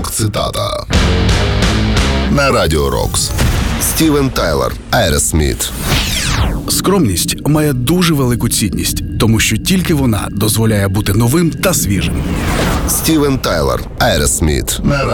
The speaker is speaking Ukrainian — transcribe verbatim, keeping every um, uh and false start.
Рок-цитата. На Радіо Рокс. Стівен Тайлер, Aerosmith. Скромність має дуже велику цінність, тому що тільки вона дозволяє бути новим та свіжим. Стівен Тайлер, Aerosmith. На